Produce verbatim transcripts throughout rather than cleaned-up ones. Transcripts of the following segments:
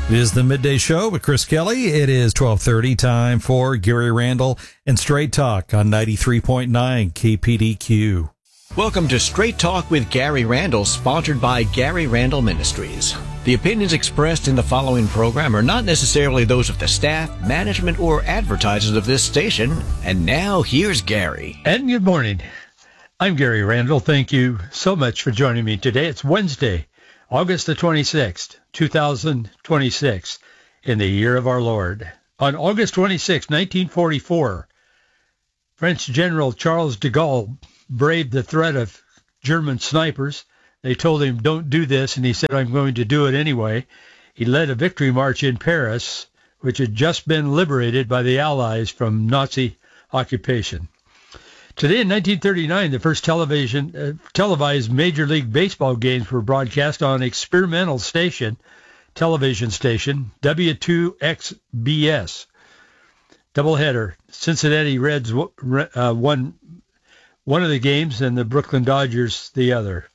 It is the Midday Show with Chris Kelly. It is twelve thirty, time for Gary Randall and Straight Talk on ninety-three point nine K P D Q. Welcome to Straight Talk with Gary Randall, sponsored by Gary Randall Ministries. The opinions expressed in the following program are not necessarily those of the staff, management, or advertisers of this station. And now, here's Gary. And good morning. I'm Gary Randall. Thank you so much for joining me today. It's Wednesday, August the twenty-sixth, two thousand twenty-six, in the year of our Lord. On August twenty-sixth, nineteen forty-four, French General Charles de Gaulle braved the threat of German snipers. They told him, don't do this, and he said, I'm going to do it anyway. He led a victory march in Paris, which had just been liberated by the Allies from Nazi occupation. Today in nineteen thirty-nine, the first television uh, televised Major League Baseball games were broadcast on experimental station, television station, W two X B S. Doubleheader. Cincinnati Reds uh, won one of the games and the Brooklyn Dodgers the other.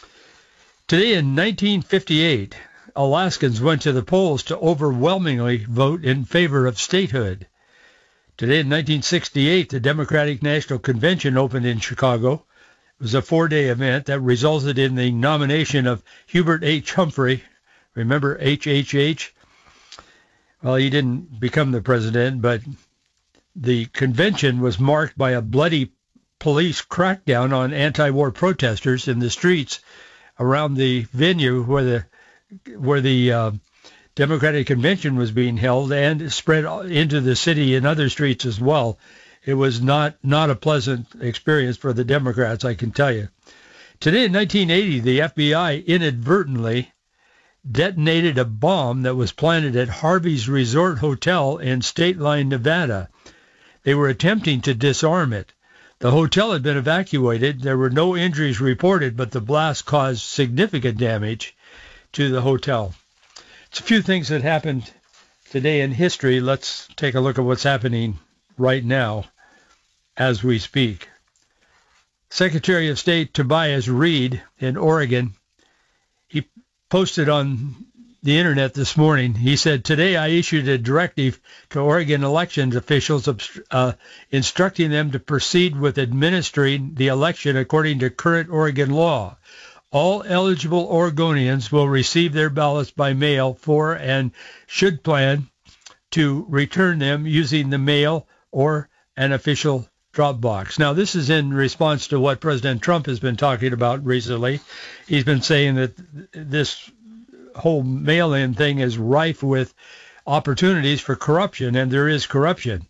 Today in nineteen fifty-eight, Alaskans went to the polls to overwhelmingly vote in favor of statehood. Today in nineteen sixty-eight, the Democratic National Convention opened in Chicago. It was a four-day event that resulted in the nomination of Hubert H. Humphrey. Remember H H H? Well, he didn't become the president, but the convention was marked by a bloody police crackdown on anti-war protesters in the streets around the venue where the where the uh, Democratic Convention was being held, and spread into the city and other streets as well. It was not, not a pleasant experience for the Democrats, I can tell you. Today in nineteen eighty, the F B I inadvertently detonated a bomb that was planted at Harvey's Resort Hotel in State Line, Nevada. They were attempting to disarm it. The hotel had been evacuated. There were no injuries reported, but the blast caused significant damage to the hotel. It's a few things that happened today in history. Let's take a look at what's happening right now as we speak. Secretary of State Tobias Reed in Oregon, he posted on the internet this morning. He said, today I issued a directive to Oregon elections officials uh, instructing them to proceed with administering the election according to current Oregon law. All eligible Oregonians will receive their ballots by mail for and should plan to return them using the mail or an official drop box. Now, this is in response to what President Trump has been talking about recently. He's been saying that this whole mail-in thing is rife with opportunities for corruption, and there is corruption.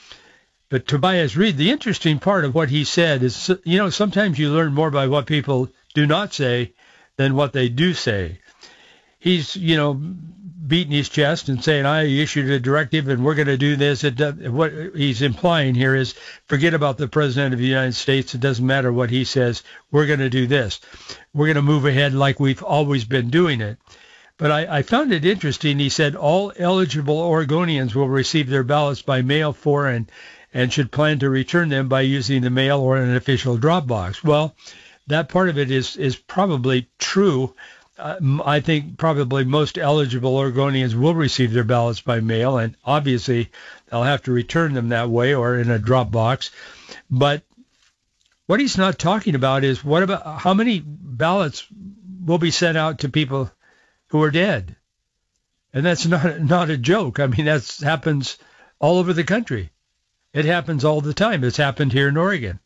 But Tobias Reed, the interesting part of what he said is, you know, sometimes you learn more by what people do not say than what they do say. He's, you know, beating his chest and saying, I issued a directive and we're going to do this. It does, what he's implying here is, forget about the President of the United States. It doesn't matter what he says. We're going to do this. We're going to move ahead like we've always been doing it. But I, I found it interesting. He said all eligible Oregonians will receive their ballots by mail for and, and should plan to return them by using the mail or an official drop box. Well, that part of it is, is probably true. Uh, I think probably most eligible Oregonians will receive their ballots by mail, and obviously they'll have to return them that way or in a drop box. But what he's not talking about is what about how many ballots will be sent out to people who are dead? And that's not not a joke. I mean, that happens all over the country. It happens all the time. It's happened here in Oregon.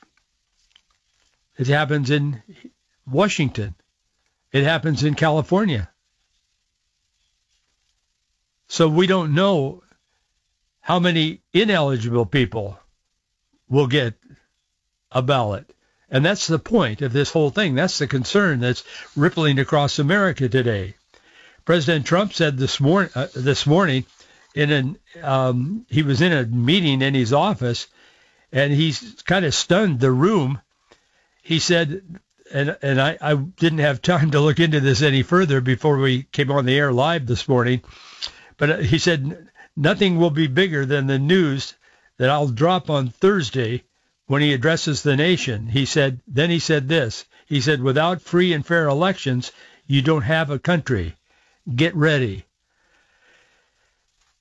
It happens in Washington. It happens in California. So we don't know how many ineligible people will get a ballot. And that's the point of this whole thing. That's the concern that's rippling across America today. President Trump said this, mor- uh, this morning, in an um, he was in a meeting in his office, and he's kind of stunned the room. He said, and and I, I didn't have time to look into this any further before we came on the air live this morning, but he said, nothing will be bigger than the news that I'll drop on Thursday when he addresses the nation. He said, then he said this, he said, without free and fair elections, you don't have a country. Get ready.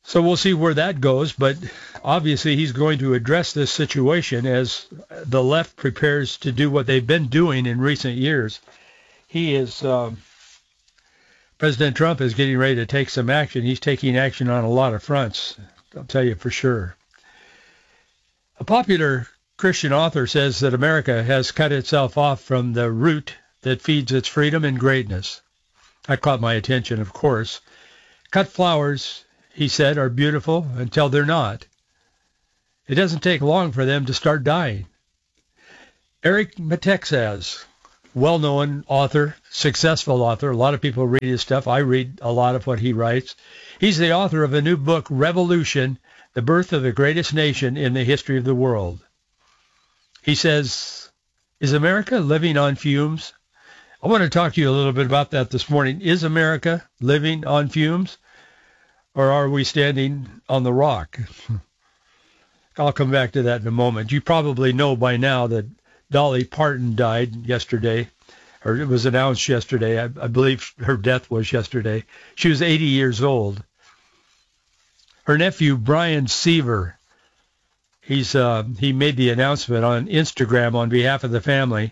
So we'll see where that goes, but obviously he's going to address this situation as the left prepares to do what they've been doing in recent years. He is, um, President Trump is getting ready to take some action. He's taking action on a lot of fronts, I'll tell you for sure. A popular Christian author says that America has cut itself off from the root that feeds its freedom and greatness. That caught my attention, of course. Cut flowers, he said, are beautiful until they're not. It doesn't take long for them to start dying. Eric Metaxas, well-known author, successful author. A lot of people read his stuff. I read a lot of what he writes. He's the author of a new book, Revolution, The Birth of the Greatest Nation in the History of the World. He says, is America living on fumes? I want to talk to you a little bit about that this morning. Is America living on fumes, or are we standing on the rock? I'll come back to that in a moment. You probably know by now that Dolly Parton died yesterday, or it was announced yesterday. I, I believe her death was yesterday. She was eighty years old. Her nephew, Brian Seaver, he's uh, he made the announcement on Instagram on behalf of the family.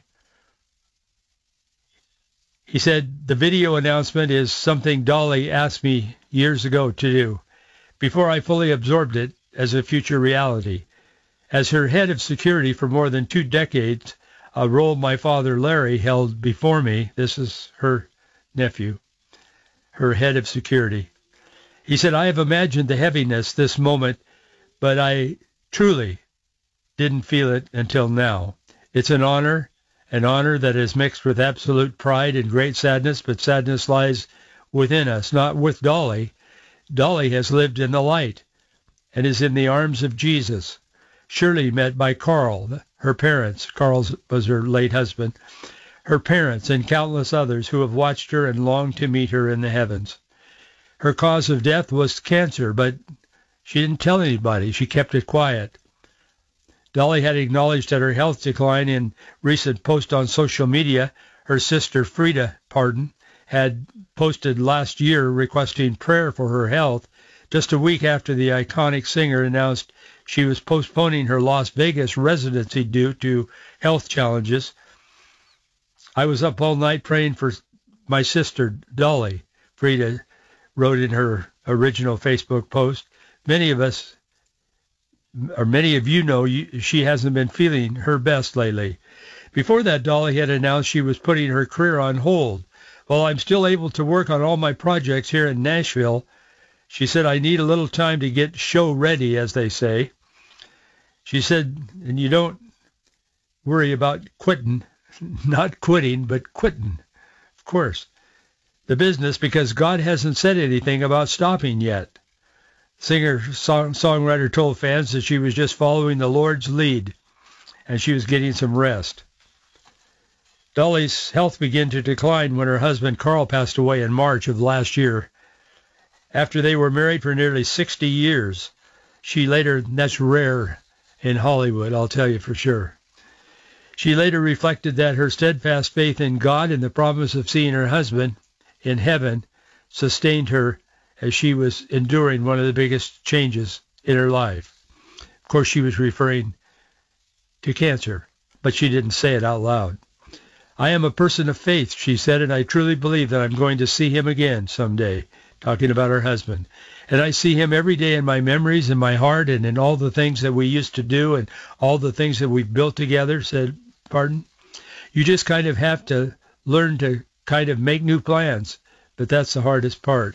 He said, the video announcement is something Dolly asked me years ago to do, before I fully absorbed it as a future reality. As her head of security for more than two decades, a role my father Larry held before me, this is her nephew, her head of security. He said, I have imagined the heaviness this moment, but I truly didn't feel it until now. It's an honor. An honor that is mixed with absolute pride and great sadness, but sadness lies within us, not with Dolly. Dolly has lived in the light and is in the arms of Jesus. Surely met by Carl, her parents. Carl was her late husband. Her parents and countless others who have watched her and longed to meet her in the heavens. Her cause of death was cancer, but she didn't tell anybody. She kept it quiet. Dolly had acknowledged that her health decline in recent post on social media. Her sister, Frida Parton, had posted last year requesting prayer for her health, just a week after the iconic singer announced she was postponing her Las Vegas residency due to health challenges. I was up all night praying for my sister, Dolly, Frida wrote in her original Facebook post. Many of us or many of you know she hasn't been feeling her best lately. Before that, Dolly had announced she was putting her career on hold. While I'm still able to work on all my projects here in Nashville, she said, I need a little time to get show ready, as they say. She said, and you don't worry about quitting, not quitting, but quitting, of course, the business, because God hasn't said anything about stopping yet. Singer song, songwriter told fans that she was just following the Lord's lead and she was getting some rest. Dolly's health began to decline when her husband Carl passed away in March of last year. After they were married for nearly sixty years, she later, that's rare in Hollywood, I'll tell you for sure. She later reflected that her steadfast faith in God and the promise of seeing her husband in heaven sustained her as she was enduring one of the biggest changes in her life. Of course, she was referring to cancer, but she didn't say it out loud. I am a person of faith, she said, and I truly believe that I'm going to see him again someday, talking about her husband. And I see him every day in my memories, in my heart, and in all the things that we used to do and all the things that we've built together, said Parton. You just kind of have to learn to kind of make new plans, but that's the hardest part.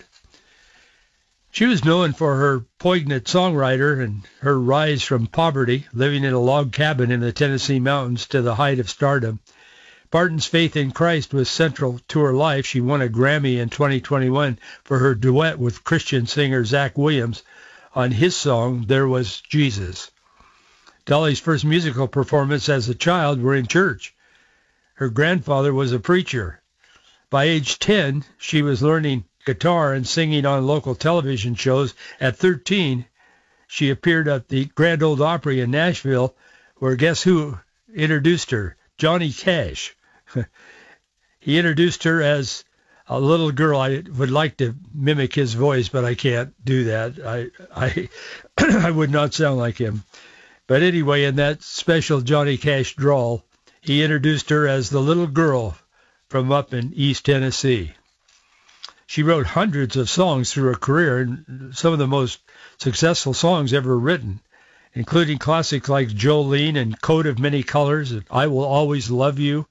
She was known for her poignant songwriter and her rise from poverty, living in a log cabin in the Tennessee mountains, to the height of stardom. Parton's faith in Christ was central to her life. She won a Grammy in twenty twenty-one for her duet with Christian singer Zach Williams on his song, There Was Jesus. Dolly's first musical performance as a child were in church. Her grandfather was a preacher. By age ten, she was learning guitar and singing on local television shows. At thirteen, she appeared at the Grand Ole Opry in Nashville, where guess who introduced her? Johnny Cash. He introduced her as a little girl. I would like to mimic his voice, but I can't do that. I I I would not sound like him. But anyway, in that special Johnny Cash drawl, he introduced her as the little girl from up in East Tennessee. She wrote hundreds of songs through her career, and some of the most successful songs ever written, including classics like Jolene and Coat of Many Colors and I Will Always Love You.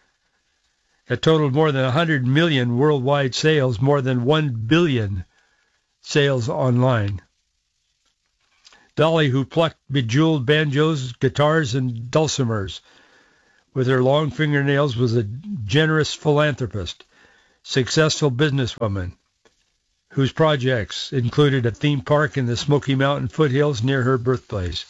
It totaled more than one hundred million worldwide sales, more than one billion sales online. Dolly, who plucked bejeweled banjos, guitars, and dulcimers with her long fingernails, was a generous philanthropist, successful businesswoman, whose projects included a theme park in the Smoky Mountain foothills near her birthplace.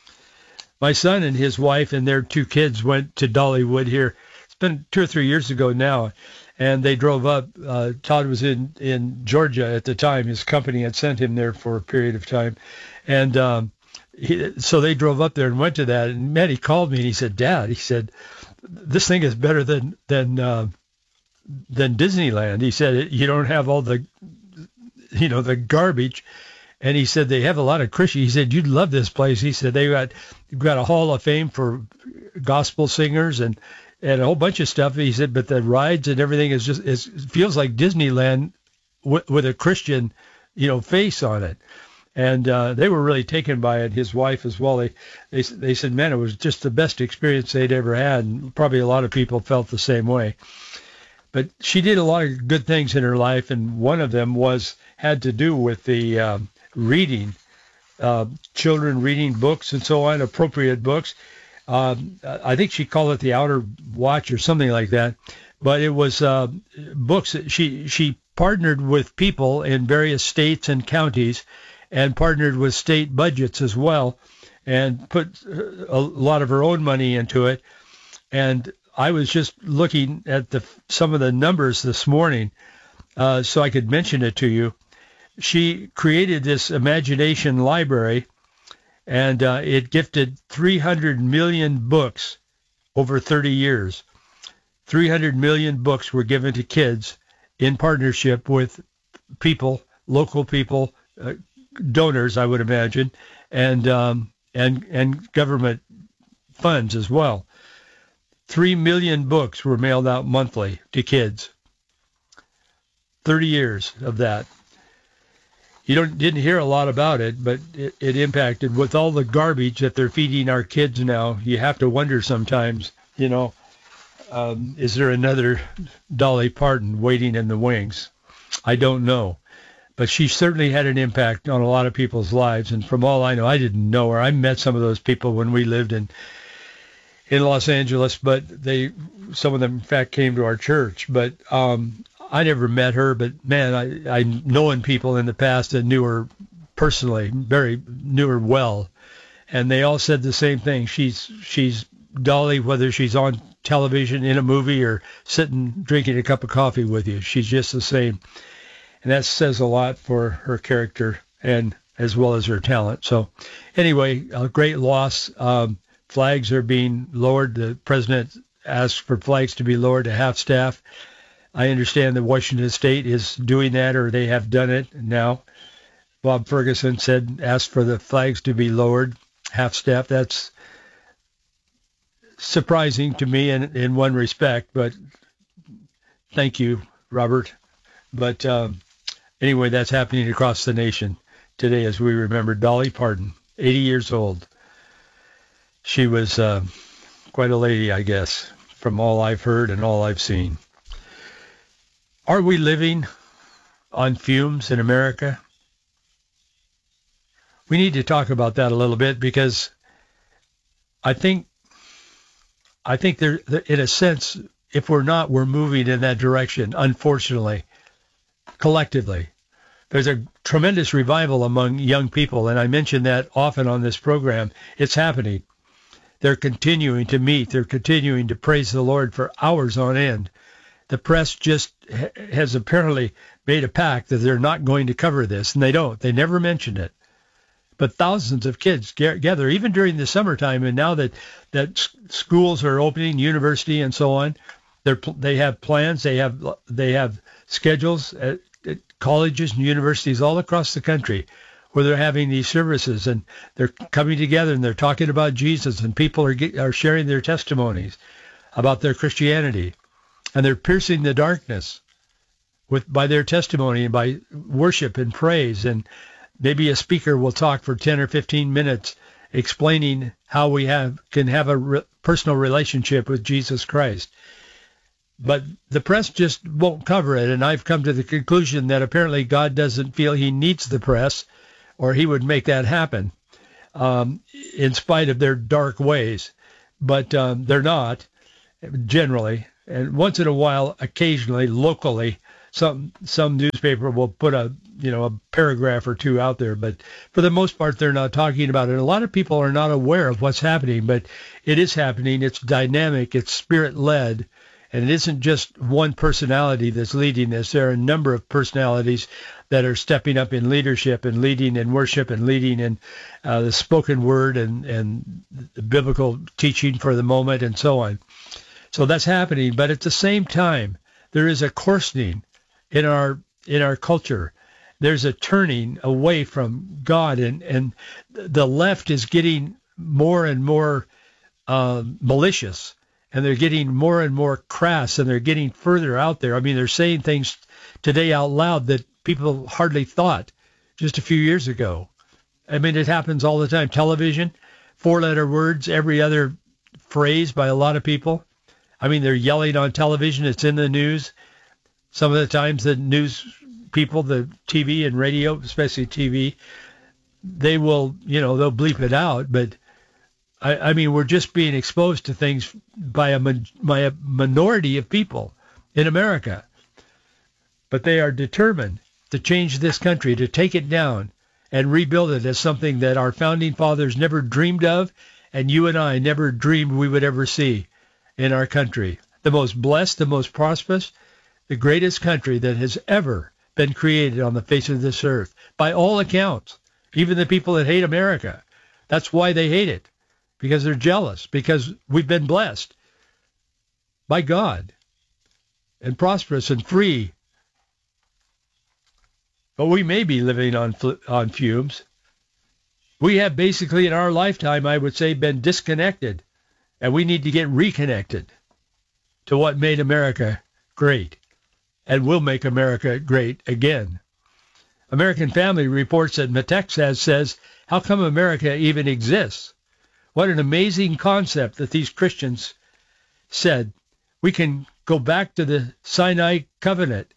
My son and his wife and their two kids went to Dollywood here. It's been two or three years ago now, and they drove up. Uh, Todd was in, in Georgia at the time. His company had sent him there for a period of time. And um, he, so they drove up there and went to that. And Matt, he called me and he said, Dad, he said, this thing is better than than uh, than Disneyland. He said, you don't have all the, you know, the garbage. And he said, they have a lot of Christian. He said, you'd love this place. He said, they got got a Hall of Fame for gospel singers and, and a whole bunch of stuff. He said, but the rides and everything is just, is, it feels like Disneyland w- with a Christian, you know, face on it. And uh, they were really taken by it, his wife as well. They, they they said, man, it was just the best experience they'd ever had. And probably a lot of people felt the same way. But she did a lot of good things in her life, and one of them was had to do with the um, reading, uh, children reading books and so on, appropriate books. Um, I think she called it the Outer Watch or something like that. But it was uh, books that she, she partnered with people in various states and counties, and partnered with state budgets as well, and put a lot of her own money into it. And I was just looking at the some of the numbers this morning uh, so I could mention it to you. She created this imagination library, and uh, it gifted three hundred million books over thirty years. three hundred million books were given to kids in partnership with people, local people, uh, donors, I would imagine, and um, and and government funds as well. Three million books were mailed out monthly to kids. Thirty years of that. You don't didn't hear a lot about it, but it, it impacted with all the garbage that they're feeding our kids now. You have to wonder sometimes, you know, um, is there another Dolly Parton waiting in the wings? I don't know. But she certainly had an impact on a lot of people's lives. And from all I know, I didn't know her. I met some of those people when we lived in in Los Angeles, but they, some of them, in fact, came to our church. But um, I never met her. But, man, I, I known people in the past that knew her personally, very knew her well. And they all said the same thing. She's she's Dolly, whether she's on television, in a movie, or sitting drinking a cup of coffee with you. She's just the same. And that says a lot for her character and as well as her talent. So anyway, a great loss. Um, flags are being lowered. The president asked for flags to be lowered to half staff. I understand that Washington State is doing that, or they have done it now. Bob Ferguson said, asked for the flags to be lowered, half staff. That's surprising to me in, in one respect, but thank you, Robert. But um, anyway, that's happening across the nation today as we remember Dolly Parton, eighty years old. She was uh, quite a lady, I guess, from all I've heard and all I've seen. Are we living on fumes in America? We need to talk about that a little bit, because I think, I think there, in a sense, if we're not, we're moving in that direction, unfortunately. Collectively, there's a tremendous revival among young people, and I mention that often on this program. It's happening. They're continuing to meet. They're continuing to praise the Lord for hours on end. The press just ha- has apparently made a pact that they're not going to cover this, and they don't. They never mention it. But thousands of kids get gather, even during the summertime, and now that, that schools are opening, university and so on, They're, they have plans. They have they have schedules at, at colleges and universities all across the country where they're having these services, and they're coming together and they're talking about Jesus, and people are get, are sharing their testimonies about their Christianity, and they're piercing the darkness with by their testimony and by worship and praise. And maybe a speaker will talk for ten or fifteen minutes explaining how we have can have a re- personal relationship with Jesus Christ. But the press just won't cover it, and I've come to the conclusion that apparently God doesn't feel he needs the press, or he would make that happen, um, in spite of their dark ways. But um, they're not, generally. And once in a while, occasionally, locally, some some newspaper will put a you know a paragraph or two out there. But for the most part, they're not talking about it. A lot of people are not aware of what's happening, but it is happening. It's dynamic. It's spirit-led. And it isn't just one personality that's leading this. There are a number of personalities that are stepping up in leadership and leading in worship and leading in uh, the spoken word and, and the biblical teaching for the moment and so on. So that's happening. But at the same time, there is a coarsening in our in our culture. There's a turning away from God, and, and the left is getting more and more uh, malicious. And they're getting more and more crass, and they're getting further out there. I mean, they're saying things today out loud that people hardly thought just a few years ago. I mean, it happens all the time. Television, four-letter words, every other phrase by a lot of people. I mean, they're yelling on television. It's in the news. Some of the times the news people, the T V and radio, especially T V, they will, you know, they'll bleep it out, but I, I mean, we're just being exposed to things by a, by a minority of people in America. But they are determined to change this country, to take it down and rebuild it as something that our founding fathers never dreamed of, and you and I never dreamed we would ever see in our country. The most blessed, the most prosperous, the greatest country that has ever been created on the face of this earth, by all accounts, even the people that hate America. That's why they hate it. Because they're jealous, because we've been blessed by God and prosperous and free. But we may be living on on fumes. We have basically in our lifetime, I would say, been disconnected, and we need to get reconnected to what made America great and will make America great again. American Family reports that Matex has says, how come America even exists? What an amazing concept that these Christians said. We can go back to the Sinai covenant,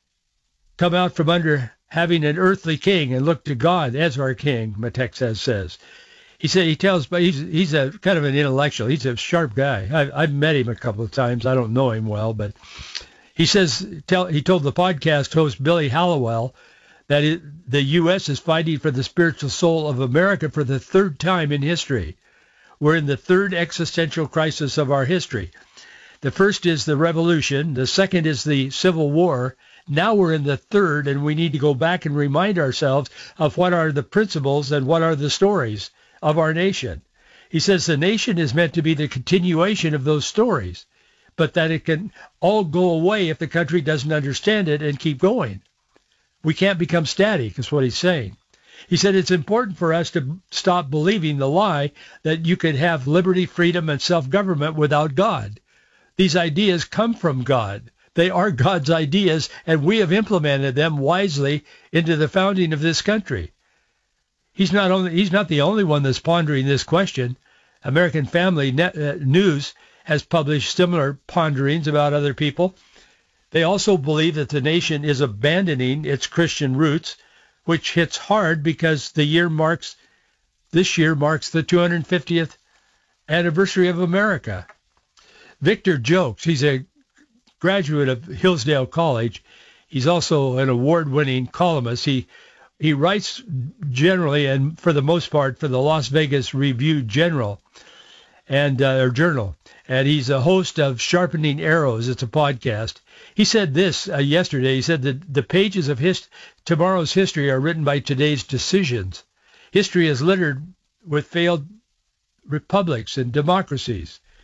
come out from under having an earthly king and look to God as our king, Matexas says. He said he tells, but he's he's a kind of an intellectual. He's a sharp guy. I've, I've met him a couple of times. I don't know him well, but he says tell he told the podcast host Billy Hallowell that it, the U S is fighting for the spiritual soul of America for the third time in history. We're in the third existential crisis of our history. The first is the revolution. The second is the Civil War. Now we're in the third, and we need to go back and remind ourselves of what are the principles and what are the stories of our nation. He says the nation is meant to be the continuation of those stories, but that it can all go away if the country doesn't understand it and keep going. We can't become static, is what he's saying. He said it's important for us to stop believing the lie that you could have liberty, freedom, and self-government without God. These ideas come from God. They are God's ideas, and we have implemented them wisely into the founding of this country. He's not only he's not the only one that's pondering this question. American Family Net, uh, News has published similar ponderings about other people. They also believe that the nation is abandoning its Christian roots, which hits hard because the year marks, this year marks the two hundred fiftieth anniversary of America. Victor Jokes, he's a graduate of Hillsdale College. He's also an award-winning columnist. He he writes generally and for the most part for the Las Vegas Review-Journal and uh, or Journal, and he's a host of Sharpening Arrows. It's a podcast. He said this uh, yesterday. He said that the pages of his, tomorrow's history are written by today's decisions. History is littered with failed republics and democracies.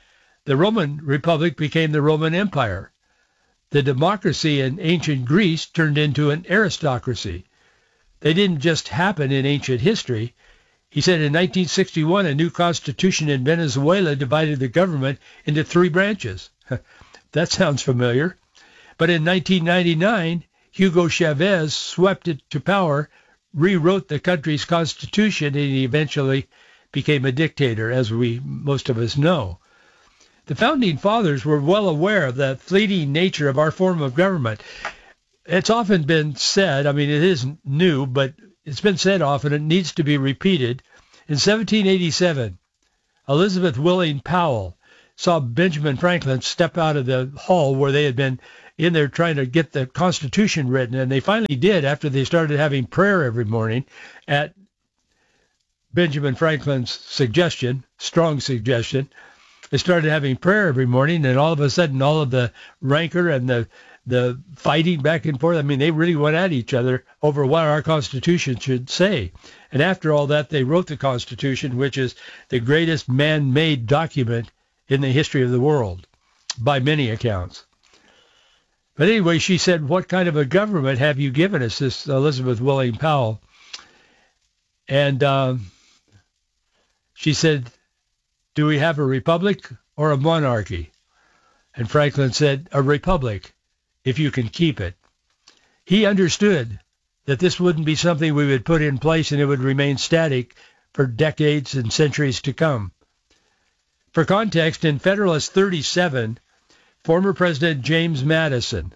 The Roman Republic became the Roman Empire. The democracy in ancient Greece turned into an aristocracy. They didn't just happen in ancient history. He said in nineteen sixty-one, a new constitution in Venezuela divided the government into three branches. That sounds familiar. But in nineteen ninety-nine, Hugo Chavez swept it to power, rewrote the country's constitution, and he eventually became a dictator, as we most of us know. The Founding Fathers were well aware of the fleeting nature of our form of government. It's often been said, I mean, it isn't new, but it's been said often, it needs to be repeated. In seventeen eighty-seven, Elizabeth Willing Powell saw Benjamin Franklin step out of the hall where they had been in there trying to get the Constitution written, and they finally did after they started having prayer every morning at Benjamin Franklin's suggestion, strong suggestion. They started having prayer every morning, and all of a sudden, all of the rancor and the the fighting back and forth, I mean, they really went at each other over what our Constitution should say. And after all that, they wrote the Constitution, which is the greatest man-made document in the history of the world, by many accounts. But anyway, she said, what kind of a government have you given us, this Elizabeth Willing Powell? And um, she said, do we have a republic or a monarchy? And Franklin said, a republic, if you can keep it. He understood that this wouldn't be something we would put in place and it would remain static for decades and centuries to come. For context, in Federalist thirty-seven, former President James Madison,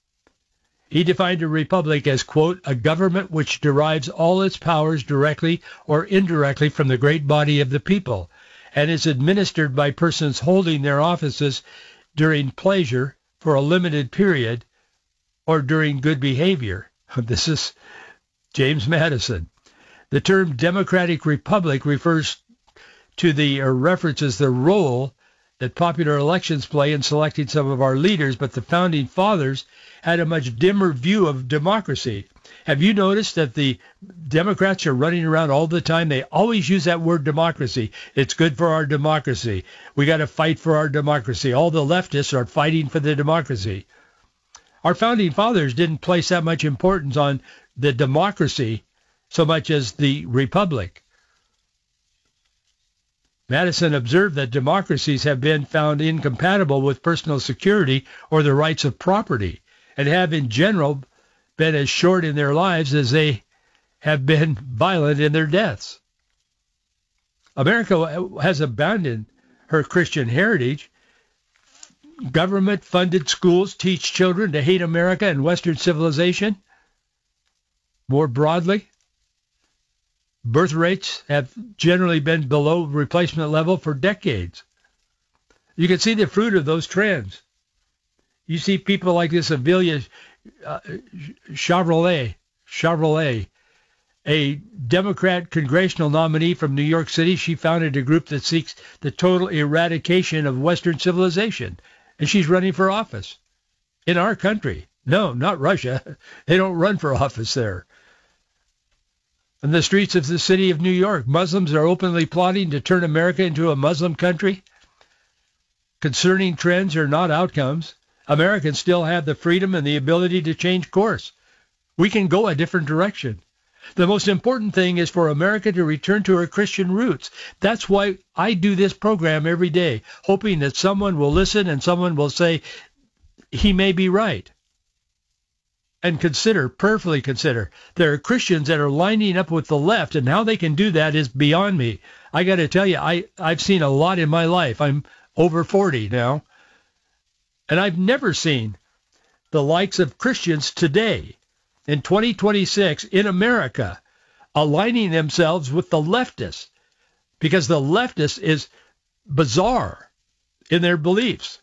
he defined a republic as, quote, a government which derives all its powers directly or indirectly from the great body of the people and is administered by persons holding their offices during pleasure for a limited period or during good behavior. This is James Madison. The term democratic republic refers to the, or references the role that popular elections play in selecting some of our leaders, but the Founding Fathers had a much dimmer view of democracy. Have you noticed that the Democrats are running around all the time? They always use that word democracy. It's good for our democracy. We got to fight for our democracy. All the leftists are fighting for the democracy. Our Founding Fathers didn't place that much importance on the democracy so much as the republic. Madison observed that democracies have been found incompatible with personal security or the rights of property, and have in general been as short in their lives as they have been violent in their deaths. America has abandoned her Christian heritage. Government-funded schools teach children to hate America and Western civilization. More broadly, birth rates have generally been below replacement level for decades. You can see the fruit of those trends. You see people like this Amelia uh, Chevrolet, Chevrolet, a Democrat congressional nominee from New York City. She founded a group that seeks the total eradication of Western civilization, and she's running for office in our country. No, not Russia. They don't run for office there. In the streets of the city of New York, Muslims are openly plotting to turn America into a Muslim country. Concerning trends are not outcomes. Americans still have the freedom and the ability to change course. We can go a different direction. The most important thing is for America to return to her Christian roots. That's why I do this program every day, hoping that someone will listen and someone will say, he may be right. And consider, prayerfully consider, there are Christians that are lining up with the left, and how they can do that is beyond me. I got to tell you, I, I've seen a lot in my life. I'm over forty now, and I've never seen the likes of Christians today in twenty twenty-six in America aligning themselves with the leftists, because the leftist is bizarre in their beliefs.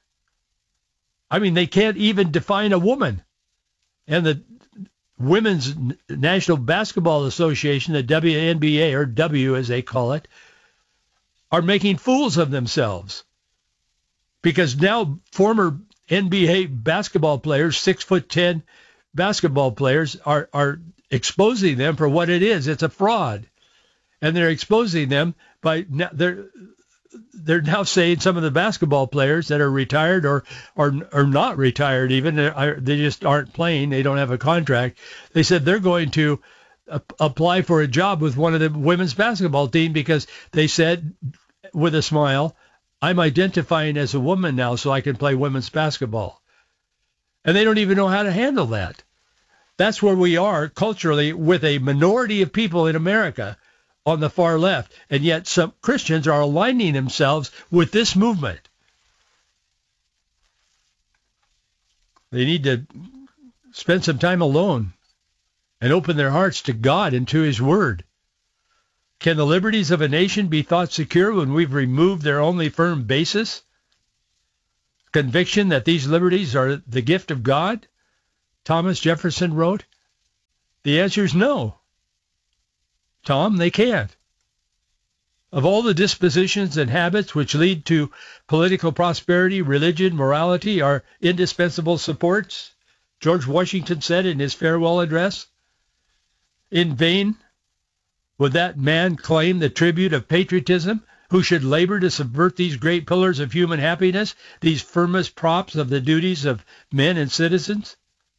I mean, they can't even define a woman. And the Women's National Basketball Association, the W N B A, or W as they call it, are making fools of themselves. Because now former N B A basketball players, six foot ten basketball players, are, are exposing them for what it is. It's a fraud. And they're exposing them by, they're, they're now saying some of the basketball players that are retired or or, or not retired even, they just aren't playing, they don't have a contract. They said they're going to a- apply for a job with one of the women's basketball team because they said, with a smile, I'm identifying as a woman now so I can play women's basketball. And they don't even know how to handle that. That's where we are culturally with a minority of people in America on the far left. And yet some Christians are aligning themselves with this movement. They need to spend some time alone and open their hearts to God and to his word. Can the liberties of a nation be thought secure when we've removed their only firm basis? Conviction that these liberties are the gift of God? Thomas Jefferson wrote. The answer is no. Tom, they can't. Of all the dispositions and habits which lead to political prosperity, religion, morality are indispensable supports, George Washington said in his farewell address. In vain would that man claim the tribute of patriotism who should labor to subvert these great pillars of human happiness, these firmest props of the duties of men and citizens?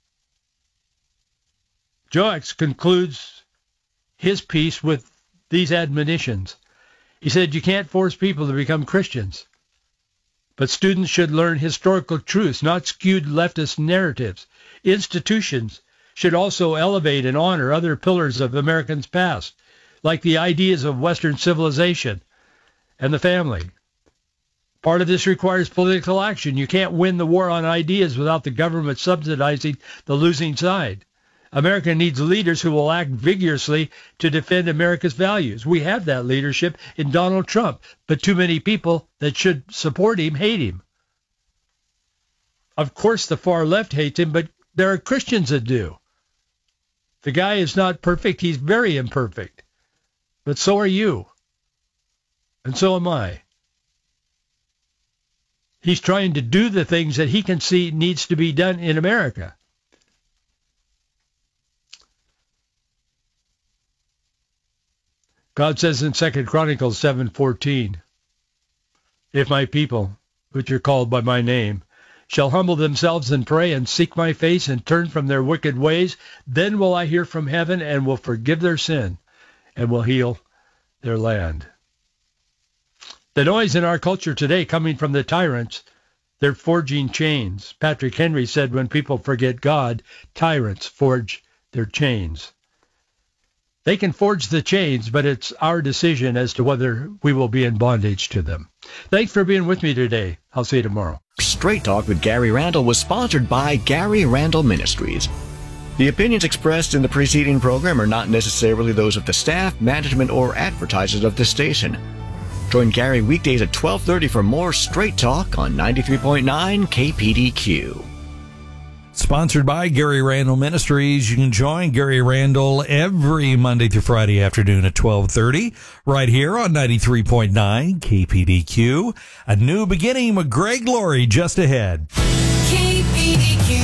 Joax concludes his piece with these admonitions. He said, you can't force people to become Christians, but students should learn historical truths, not skewed leftist narratives. Institutions should also elevate and honor other pillars of Americans' past, like the ideas of Western civilization and the family. Part of this requires political action. You can't win the war on ideas without the government subsidizing the losing side. America needs leaders who will act vigorously to defend America's values. We have that leadership in Donald Trump, but too many people that should support him hate him. Of course, the far left hates him, but there are Christians that do. The guy is not perfect. He's very imperfect. But so are you. And so am I. He's trying to do the things that he can see needs to be done in America. God says in Second Chronicles seven fourteen, if my people, which are called by my name, shall humble themselves and pray and seek my face and turn from their wicked ways, then will I hear from heaven and will forgive their sin and will heal their land. The noise in our culture today coming from the tyrants, they're forging chains. Patrick Henry said when people forget God, tyrants forge their chains. They can forge the chains, but it's our decision as to whether we will be in bondage to them. Thanks for being with me today. I'll see you tomorrow. Straight Talk with Gary Randall was sponsored by Gary Randall Ministries. The opinions expressed in the preceding program are not necessarily those of the staff, management, or advertisers of the station. Join Gary weekdays at twelve thirty for more Straight Talk on ninety-three point nine K P D Q. Sponsored by Gary Randall Ministries. You can join Gary Randall every Monday through Friday afternoon at twelve thirty, right here on ninety-three point nine K P D Q. A new beginning with Greg Laurie just ahead. K P D Q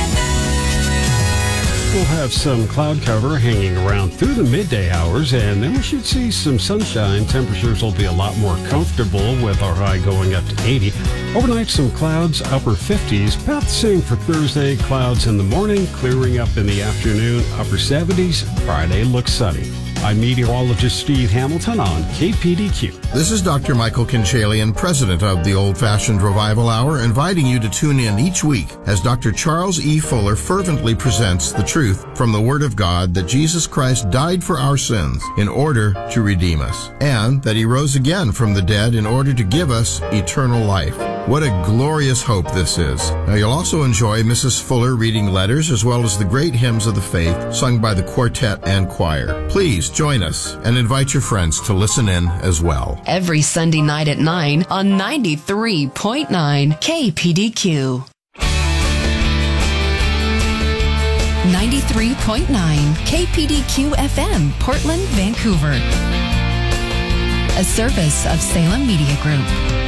We'll have some cloud cover hanging around through the midday hours, and then we should see some sunshine. Temperatures will be a lot more comfortable with our high going up to eighty. Overnight, some clouds, upper fifties. About the same for Thursday. Clouds in the morning, clearing up in the afternoon, upper seventies. Friday looks sunny. I'm meteorologist Steve Hamilton on K P D Q. This is Doctor Michael Kinchalian, president of the Old Fashioned Revival Hour, inviting you to tune in each week as Doctor Charles E. Fuller fervently presents the truth from the Word of God that Jesus Christ died for our sins in order to redeem us, and that He rose again from the dead in order to give us eternal life. What a glorious hope this is. Now, you'll also enjoy Missus Fuller reading letters as well as the great hymns of the faith sung by the quartet and choir. Please join us and invite your friends to listen in as well. every Sunday night at nine on ninety-three point nine K P D Q. ninety-three point nine K P D Q F M, Portland, Vancouver. A service of Salem Media Group.